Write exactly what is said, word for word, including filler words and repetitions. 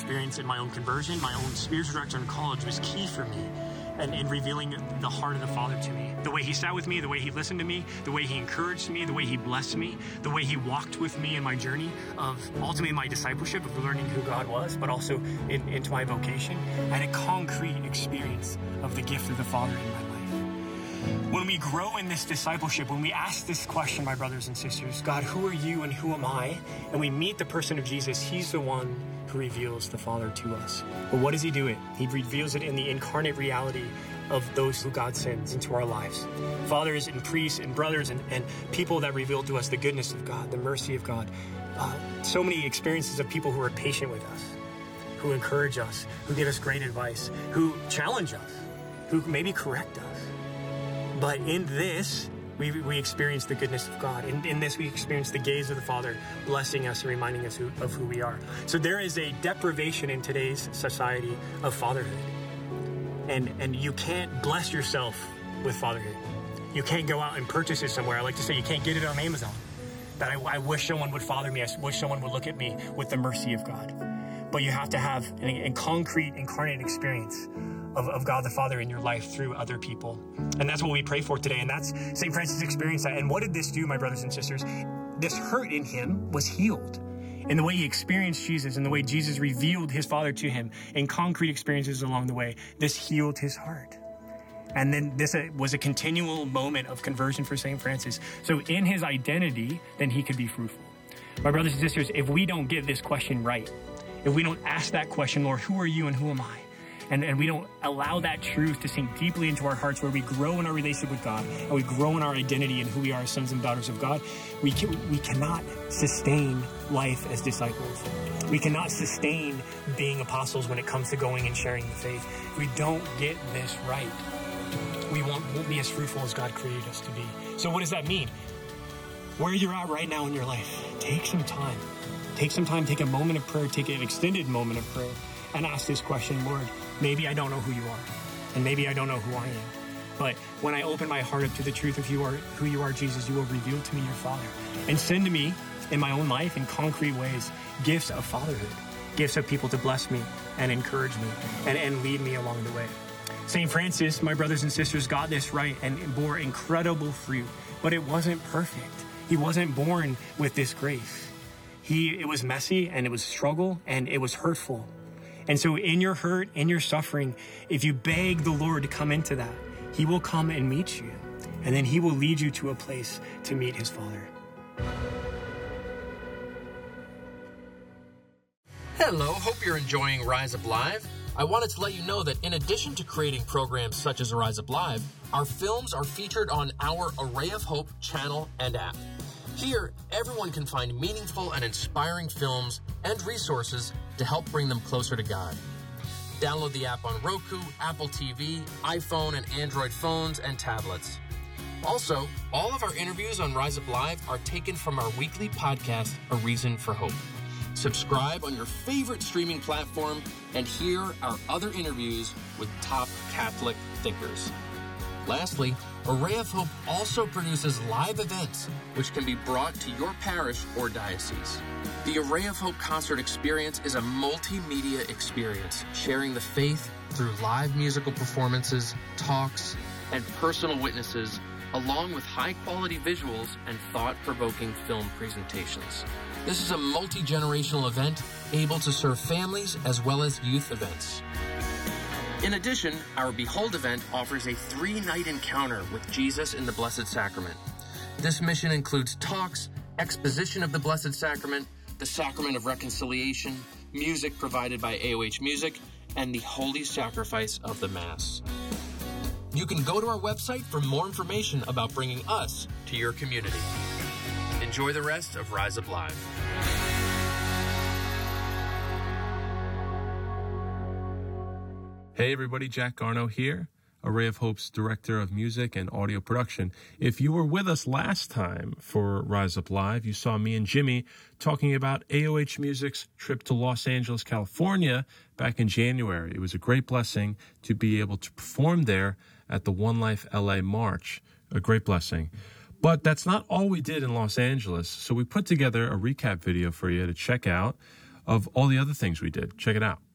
experience in my own conversion, my own spiritual director in college was key for me. And in revealing the heart of the Father to me. The way he sat with me, the way he listened to me, the way he encouraged me, the way he blessed me, the way he walked with me in my journey of ultimately my discipleship, of learning who God was, but also in, into my vocation. I had a concrete experience of the gift of the Father in my life. When we grow in this discipleship, when we ask this question, my brothers and sisters, God, who are you and who am I? And we meet the person of Jesus, he's the one who reveals the Father to us. But what does he do it? He reveals it in the incarnate reality of those who God sends into our lives. Fathers and priests and brothers and, and people that reveal to us the goodness of God, the mercy of God. Uh, so many experiences of people who are patient with us, who encourage us, who give us great advice, who challenge us, who maybe correct us. But in this, We, we experience the goodness of God. In, in this, we experience the gaze of the Father blessing us and reminding us who, of who we are. So there is a deprivation in today's society of fatherhood. And, and you can't bless yourself with fatherhood. You can't go out and purchase it somewhere. I like to say you can't get it on Amazon. That I, I wish someone would father me. I wish someone would look at me with the mercy of God. But you have to have a, a concrete, incarnate experience Of, of God the Father in your life through other people. And that's what we pray for today. And that's Saint Francis experienced that. And what did this do, my brothers and sisters? This hurt in him was healed. In the way he experienced Jesus, in the way Jesus revealed his Father to him in concrete experiences along the way, this healed his heart. And then this was a continual moment of conversion for Saint Francis. So in his identity, then he could be fruitful. My brothers and sisters, if we don't get this question right, if we don't ask that question, Lord, who are you and who am I? And, and we don't allow that truth to sink deeply into our hearts, where we grow in our relationship with God and we grow in our identity and who we are as sons and daughters of God, we can, we cannot sustain life as disciples. We cannot sustain being apostles when it comes to going and sharing the faith. If we don't get this right, we won't, won't be as fruitful as God created us to be. So what does that mean? Where you're at right now in your life, take some time. Take some time, take a moment of prayer, take an extended moment of prayer, and ask this question, Lord, maybe I don't know who you are, and maybe I don't know who I am. But when I open my heart up to the truth of who you are, who you are, Jesus, you will reveal to me your Father. And send to me, in my own life, in concrete ways, gifts of fatherhood, gifts of people to bless me and encourage me and, and lead me along the way. Saint Francis, my brothers and sisters, got this right and bore incredible fruit, but it wasn't perfect. He wasn't born with this grace. He, it was messy, and it was struggle, and it was hurtful. And so in your hurt, in your suffering, if you beg the Lord to come into that, he will come and meet you. And then he will lead you to a place to meet his Father. Hello, hope you're enjoying Rise Up Live. I wanted to let you know that in addition to creating programs such as Rise Up Live, our films are featured on our Array of Hope channel and app. Here, everyone can find meaningful and inspiring films and resources to help bring them closer to God. Download the app on Roku, Apple T V, iPhone and Android phones and tablets. Also, all of our interviews on Rise Up Live are taken from our weekly podcast, A Reason for Hope. Subscribe on your favorite streaming platform and hear our other interviews with top Catholic thinkers. Lastly, Array of Hope also produces live events which can be brought to your parish or diocese. The Array of Hope concert experience is a multimedia experience, sharing the faith through live musical performances, talks, and personal witnesses, along with high-quality visuals and thought-provoking film presentations. This is a multi-generational event able to serve families as well as youth events. In addition, our Behold event offers a three-night encounter with Jesus in the Blessed Sacrament. This mission includes talks, exposition of the Blessed Sacrament, the Sacrament of Reconciliation, music provided by A O H Music, and the Holy Sacrifice of the Mass. You can go to our website for more information about bringing us to your community. Enjoy the rest of Rise Up Live. Hey everybody, Jack Garno here, Array of Hope's Director of Music and Audio Production. If you were with us last time for Rise Up Live, you saw me and Jimmy talking about A O H Music's trip to Los Angeles, California back in January. It was a great blessing to be able to perform there at the One Life L A March. A great blessing. But that's not all we did in Los Angeles, so we put together a recap video for you to check out of all the other things we did. Check it out.